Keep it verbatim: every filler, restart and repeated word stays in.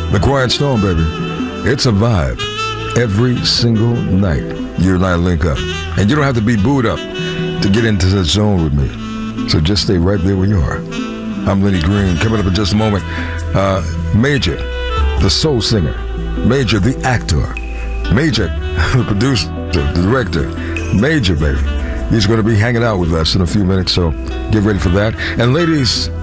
The Quiet Storm, baby. It's a vibe. Every single night, you and I link up. And you don't have to be booed up to get into the zone with me. So just stay right there where you are. I'm Lenny Green. Coming up in just a moment, uh, Major, the soul singer. Major, the actor. Major, the producer, the director. Major, baby. He's going to be hanging out with us in a few minutes, so get ready for that. And ladies,